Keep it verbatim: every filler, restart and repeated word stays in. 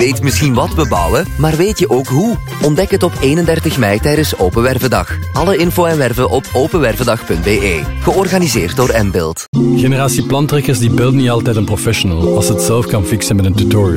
weet misschien wat we bouwen, maar weet je ook hoe? Ontdek het op eenendertig mei tijdens Open Wervendag. Alle info en werven op openwervendag punt b e. Georganiseerd door Mbuild. Generatie plantrekkers die belt niet altijd een professional als het zelf kan fixen met een tutorial.